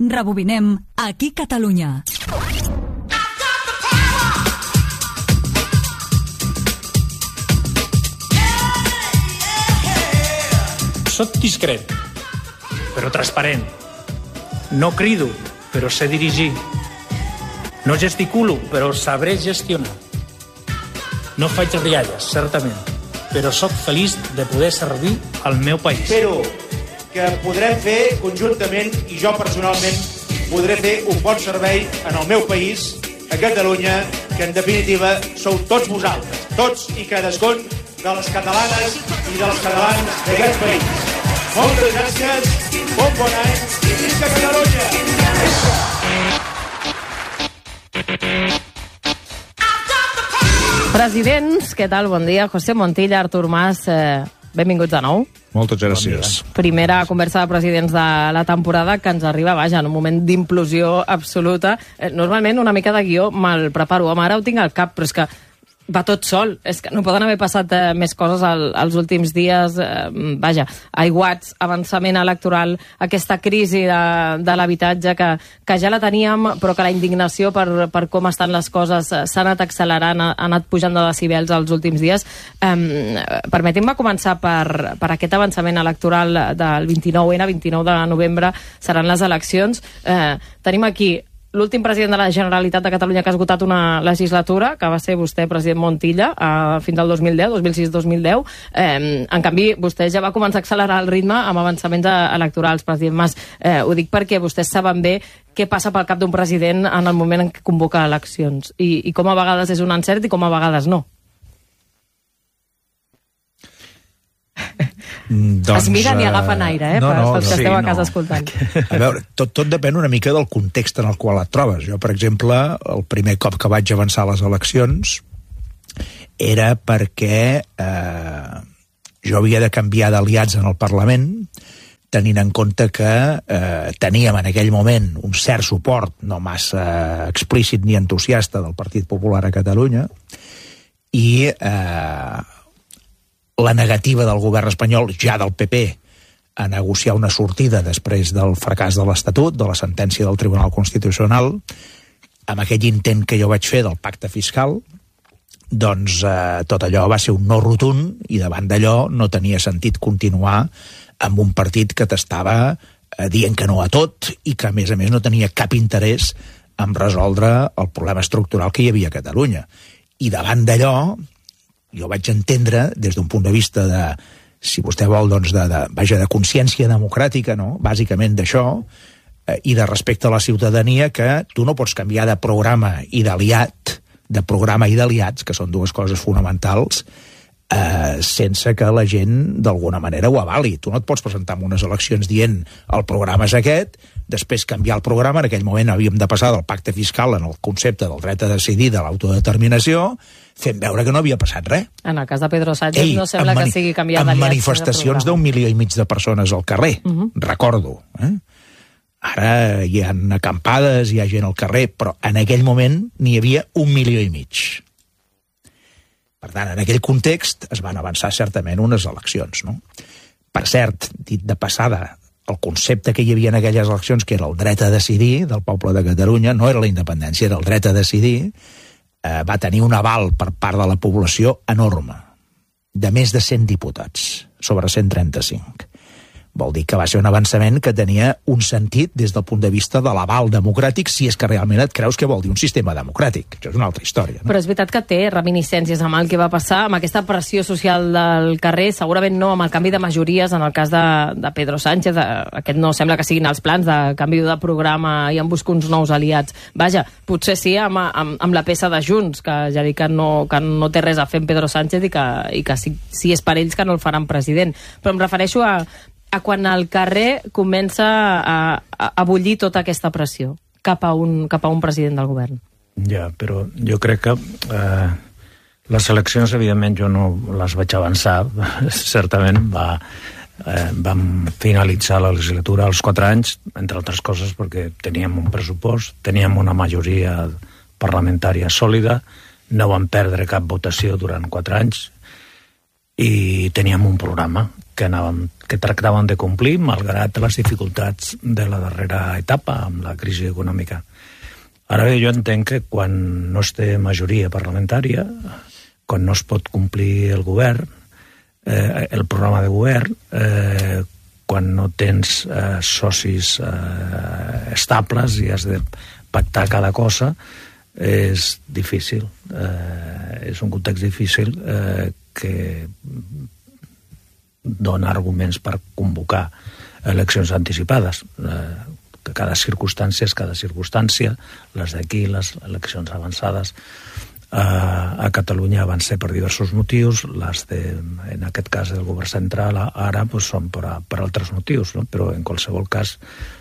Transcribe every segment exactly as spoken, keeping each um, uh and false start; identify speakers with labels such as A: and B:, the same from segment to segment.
A: Rebobinem aquí Catalunya.
B: Soc discret, però transparent. No crido, però sé dirigir. No gesticulo, però sabré gestionar. No faig rialles, certament, però sóc feliç de poder servir al meu país.
C: Espero que podrem fer conjuntament, i jo personalment podré fer un bon servei en el meu país, a Catalunya, que en definitiva sou tots vosaltres, tots i cadascun de les catalanes i dels catalans d'aquest país. Moltes gràcies, bon bon any i visca Catalunya!
D: Presidents, què tal? Bon dia. José Montilla, Artur Mas, eh, benvinguts de nou.
E: Moltes gràcies.
D: Bon Primera conversa de presidents de la temporada que ens arriba, vaja, en un moment d'implosió absoluta. Eh, normalment una mica de guió me'l preparo. Home, ara ho tinc al cap, però és que va tot sol. És que no poden haver passat eh, més coses al, als últims dies. Eh, vaja, aiguats, avançament electoral, aquesta crisi de, de l'habitatge que, que ja la teníem, però que la indignació per, per com estan les coses s'ha anat accelerant, ha anat pujant de decibels els últims dies. Eh, Permetim-me començar per, per aquest avançament electoral del vint-i-nou ena, vint-i-nou de novembre, seran les eleccions. Eh, tenim aquí l'últim president de la Generalitat de Catalunya que ha esgotat una legislatura, que va ser vostè, president Montilla, eh, fins al dos mil deu, dos mil sis dos mil deu. Eh, en canvi, vostè ja va començar a accelerar el ritme amb avançaments electorals, president Mas. Eh, ho dic perquè vostès saben bé què passa pel cap d'un president en el moment en què convoca eleccions, i, i com a vegades és un encert i com a vegades no.
E: Doncs,
D: es miren i agafen aire, eh,
E: no, no,
D: pels que
E: sí,
D: esteu a
E: no.
D: casa escoltant.
E: A veure, tot, tot depèn una mica del context en el qual et trobes. Jo, per exemple, el primer cop que vaig avançar a les eleccions era perquè eh, jo havia de canviar d'aliats en el Parlament, tenint en compte que eh, teníem en aquell moment un cert suport, no massa explícit ni entusiasta, del Partit Popular a Catalunya, i eh, la negativa del govern espanyol, ja del P P, a negociar una sortida després del fracàs de l'Estatut, de la sentència del Tribunal Constitucional, amb aquell intent que jo vaig fer del pacte fiscal, doncs eh, tot allò va ser un no rotund, i davant d'allò no tenia sentit continuar amb un partit que t'estava eh, dient que no a tot, i que a més a més no tenia cap interès en resoldre el problema estructural que hi havia a Catalunya. I davant d'allò jo vaig entendre, des d'un punt de vista de, si vostè vol, doncs de, de, vaja, de consciència democràtica, no? Bàsicament d'això, eh, i de respecte a la ciutadania, que tu no pots canviar de programa i d'aliat, de programa i d'aliats, que són dues coses fonamentals, eh, sense que la gent d'alguna manera ho avali. Tu no et pots presentar en unes eleccions dient el programa és aquest, després canviar el programa. En aquell moment havíem de passar del pacte fiscal en el concepte del dret a decidir, de l'autodeterminació, fent veure que no havia passat res.
D: En el cas de Pedro Sánchez Ei, no sembla
E: mani-
D: que sigui canviar d'aliats.
E: Amb manifestacions d'un milió i mig de persones al carrer, uh -huh. recordo. Eh? Ara hi ha acampades, hi ha gent al carrer, però en aquell moment n'hi havia un milió i mig. Per tant, en aquell context es van avançar certament unes eleccions, no? Per cert, dit de passada, el concepte que hi havia en aquelles eleccions, que era el dret a decidir del poble de Catalunya, no era la independència, era el dret a decidir, eh, va tenir un aval per part de la població enorme, de més de cent diputats, sobre cent trenta-cinc. Vol dir que va ser un avançament que tenia un sentit des del punt de vista de l'aval democràtic, si és que realment et creus que vol dir un sistema democràtic. Això és una altra història, no?
D: Però és veritat que té reminiscències amb el que va passar, amb aquesta pressió social del carrer, segurament no amb el canvi de majories en el cas de, de Pedro Sánchez. Aquest no sembla que siguin els plans de canvi de programa i en busca uns nous aliats. Vaja, potser sí amb, amb, amb la peça de Junts, que ja dic que no, que no té res a fer amb Pedro Sánchez i que, i que si, si és per ells que no el faran president. Però em refereixo a a quan el carrer comença a, a, a bullir tota aquesta pressió cap a un, cap a un president del govern.
F: Ja, però jo crec que eh, les eleccions, evidentment, jo no les vaig avançar, certament va, eh, vam finalitzar la legislatura als quatre anys, entre altres coses perquè teníem un pressupost, teníem una majoria parlamentària sòlida, no vam perdre cap votació durant quatre anys, i teníem un programa que, anàvem, que tractàvem de complir, malgrat les dificultats de la darrera etapa amb la crisi econòmica. Ara bé, jo entenc que quan no es té majoria parlamentària, quan no es pot complir el govern, eh, el programa de govern, eh, quan no tens eh, socis eh, estables i has de pactar cada cosa, és difícil. Eh, és un context difícil eh, que dona arguments per convocar eleccions anticipades. Eh, que cada circumstància és cada circumstància. Les d'aquí, les eleccions avançades eh, a Catalunya van ser per diversos motius, les de, en aquest cas del govern central, ara pues, són per, a, per altres motius, no? Però en qualsevol cas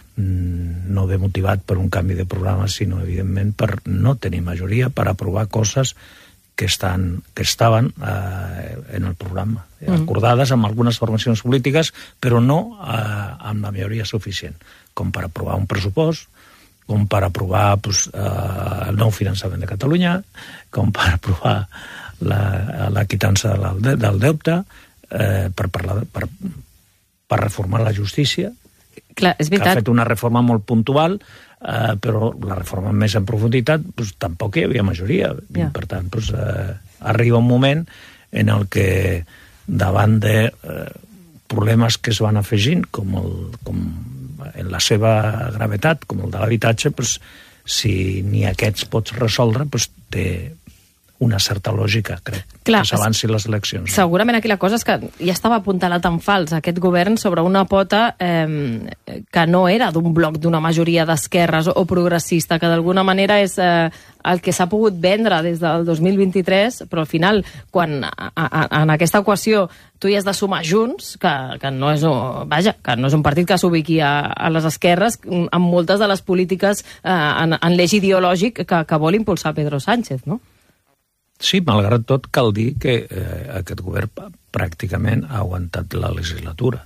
F: no ve motivat per un canvi de programa, sinó evidentment per no tenir majoria per aprovar coses que, estan, que estaven eh, en el programa, mm. acordades amb algunes formacions polítiques, però no eh, amb la majoria suficient, com per aprovar un pressupost, com per aprovar pues, eh, el nou finançament de Catalunya, com per aprovar la, la quitança del, del deute, eh, per, parlar, per, per reformar la justícia.
D: Clar, és veritat.
F: Que ha fet una reforma molt puntual, eh, però la reforma més en profunditat pues, tampoc hi havia majoria. Yeah. Per tant, pues, eh, arriba un moment en el que davant de eh, problemes que es van afegint, com, el, com en la seva gravetat, com el de l'habitatge, pues, si ni aquests pots resoldre, pues, té una certa lògica, crec, Clar, que s'avanci les eleccions. No?
D: Segurament aquí la cosa és que ja estava apuntalat en fals aquest govern sobre una pota eh, que no era d'un bloc d'una majoria d'esquerres o progressista, que d'alguna manera és eh, el que s'ha pogut vendre des del dos mil vint-i-tres, però al final, quan a, a, en aquesta equació tu hi has de sumar Junts, que, que, no, és, vaja, que no és un partit que s'ubiqui a, a les esquerres, amb moltes de les polítiques eh, en, en l'eix ideològic que, que vol impulsar Pedro Sánchez, no?
F: Sí, malgrat tot, cal dir que eh, aquest govern pràcticament ha aguantat la legislatura.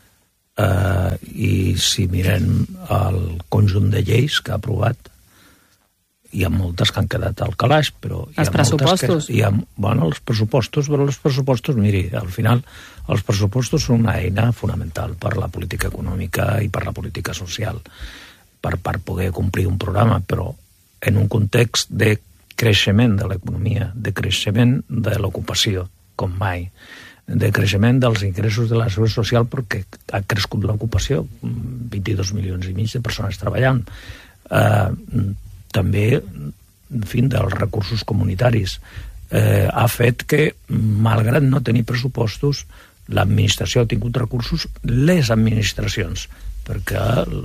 F: Eh, I si mirem el conjunt de lleis que ha aprovat, hi ha moltes que han quedat al calaix, però... Hi ha
D: els pressupostos.
F: Que, hi ha, bueno, els pressupostos, però els pressupostos, miri, al final, els pressupostos són una eina fonamental per la política econòmica i per la política social, per, per poder complir un programa, però en un context de creixement de l'economia, de creixement de l'ocupació, com mai, de creixement dels ingressos de la seguretat social, perquè ha crescut l'ocupació, vint-i-dos milions i mig de persones treballant. Eh, també, en fi, dels recursos comunitaris. Eh, ha fet que, malgrat no tenir pressupostos, l'administració ha tingut recursos, les administracions, perquè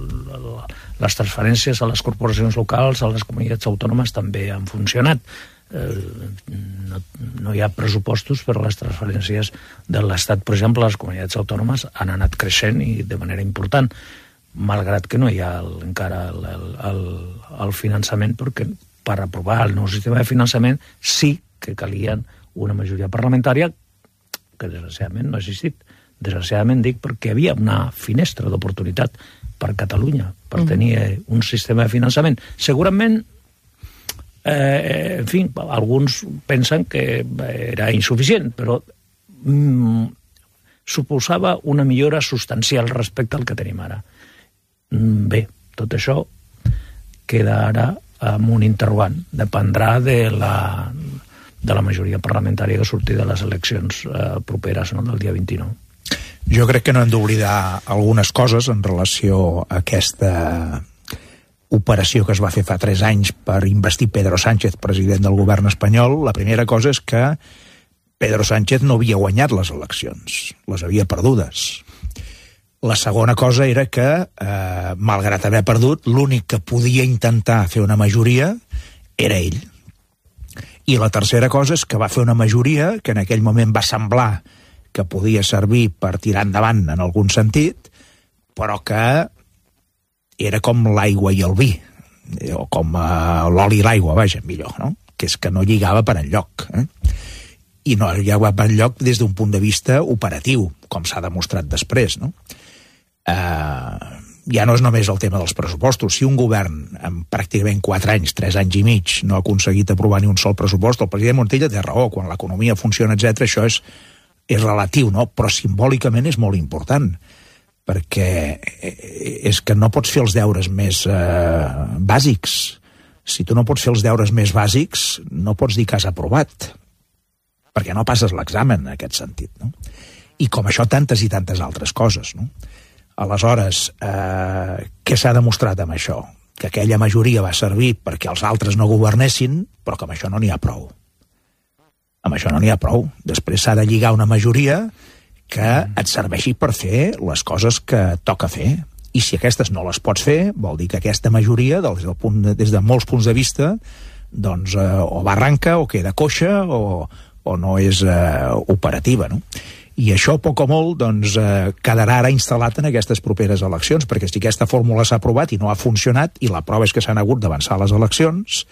F: les transferències a les corporacions locals, a les comunitats autònomes també han funcionat. No, no hi ha pressupostos, però les transferències de l'Estat, per exemple, a les comunitats autònomes han anat creixent i de manera important, malgrat que no hi ha el, encara el, el, el finançament, perquè per aprovar el nou sistema de finançament sí que calien una majoria parlamentària que desgraciadament no ha existit. Desgraciadament dic perquè hi havia una finestra d'oportunitat per Catalunya, per tenir un sistema de finançament. Segurament, eh, en fi, alguns pensen que era insuficient, però mm, suposava una millora substancial respecte al que tenim ara. Bé, tot això queda ara amb un interrogant. Dependrà de la, de la majoria parlamentària que surti de les eleccions eh, properes, no?, del dia vint-i-nou.
E: Jo crec que no hem d'oblidar algunes coses en relació a aquesta operació que es va fer fa tres anys per investir Pedro Sánchez president del govern espanyol. La primera cosa és que Pedro Sánchez no havia guanyat les eleccions, les havia perdudes. La segona cosa era que, eh, malgrat haver perdut, l'únic que podia intentar fer una majoria era ell. I la tercera cosa és que va fer una majoria que en aquell moment va semblar que podia servir per tirar endavant en algun sentit, però que era com l'aigua i el vi, o com uh, l'oli i l'aigua, vaja, millor, no? Que és que no lligava per enlloc. Eh? I no lligava per enlloc des d'un punt de vista operatiu, com s'ha demostrat després, no? Uh, ja no és només el tema dels pressupostos. Si un govern en pràcticament quatre anys, tres anys i mig, no ha aconseguit aprovar ni un sol pressupost, el president Montilla té raó, quan l'economia funciona, etcètera, això és és relatiu, no? Però simbòlicament és molt important, perquè és que no pots fer els deures més eh, bàsics. Si tu no pots fer els deures més bàsics, no pots dir que has aprovat, perquè no passes l'examen en aquest sentit, no? I com això tantes i tantes altres coses, no? Aleshores, eh, què s'ha demostrat amb això? Que aquella majoria va servir perquè els altres no governessin, però que amb això no n'hi ha prou. Amb això no n'hi ha prou. Després s'ha de lligar una majoria que et serveixi per fer les coses que toca fer. I si aquestes no les pots fer, vol dir que aquesta majoria, des, del punt de, des de molts punts de vista, doncs eh, o va arranca, o queda coixa, o, o no és eh, operativa, no? I això, poc o molt, doncs, eh, quedarà ara instal·lat en aquestes properes eleccions, perquè si aquesta fórmula s'ha aprovat i no ha funcionat, i la prova és que s'han hagut d'avançar les eleccions,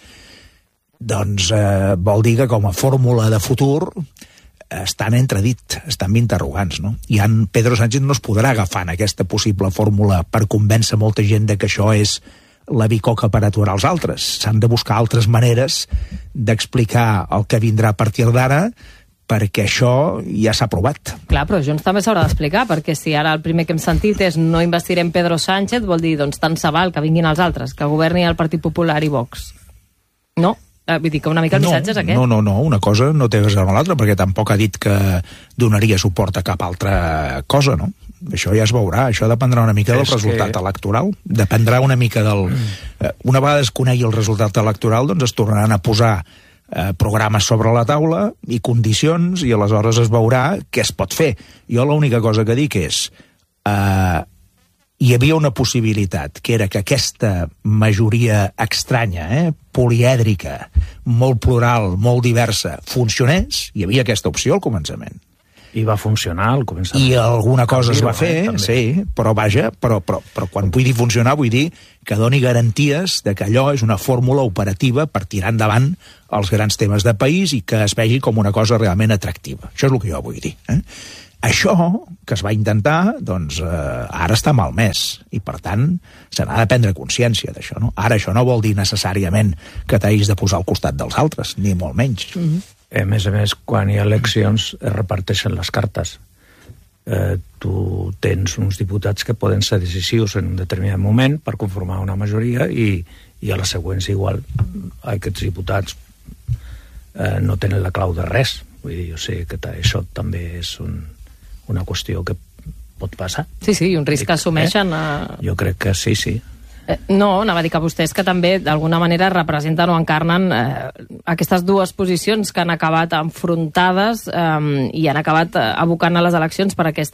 E: doncs eh, vol dir que com a fórmula de futur estan entredit, estan interrogants, no? I en Pedro Sánchez no es podrà agafar en aquesta possible fórmula per convèncer molta gent de que això és la bicoca per aturar els altres. S'han de buscar altres maneres d'explicar el que vindrà a partir d'ara, perquè això ja s'ha aprovat.
D: Clar, però Junts també s'haurà d'explicar, perquè si ara el primer que hem sentit és no investirem Pedro Sánchez, vol dir, doncs, tant se val que vinguin els altres, que governi el Partit Popular i Vox. No? Vull dir que una mica el missatge
E: no,
D: és aquest.
E: No, no, no, una cosa no té res amb l'altra, perquè tampoc ha dit que donaria suport a cap altra cosa, no? Això ja es veurà, això dependrà una mica del és resultat que... electoral, dependrà una mica del... Una vegada es conegui el resultat electoral, doncs es tornaran a posar eh, programes sobre la taula i condicions, i aleshores es veurà què es pot fer. Jo l'única cosa que dic és... Eh, hi havia una possibilitat, que era que aquesta majoria estranya, eh, polièdrica, molt plural, molt diversa, funcionés. Hi havia aquesta opció al començament.
F: I va funcionar al començament.
E: I alguna cosa es va fer,
F: eh,
E: sí, però vaja, però, però, però quan vull dir funcionar, vull dir que doni garanties de que allò és una fórmula operativa per tirar endavant els grans temes de país i que es vegi com una cosa realment atractiva. Això és el que jo vull dir, eh? Això que es va intentar, doncs, eh, ara està malmès, i per tant se n'ha de prendre consciència d'això, no? Ara això no vol dir necessàriament que t'hagis de posar al costat dels altres, ni molt menys.
F: Mm-hmm. A més a més, quan hi ha eleccions es reparteixen les cartes. Eh, tu tens uns diputats que poden ser decisius en un determinat moment per conformar una majoria i, i a les següents igual aquests diputats eh, no tenen la clau de res. Vull dir, jo sé que això també és un una qüestió que pot passar.
D: Sí, sí, un risc que assumeixen.
F: Eh? Jo crec que sí, sí.
D: Eh, no, anava a dir que vostès que també d'alguna manera representen o encarnen eh, aquestes dues posicions que han acabat enfrontades eh, i han acabat abocant a les eleccions per aquest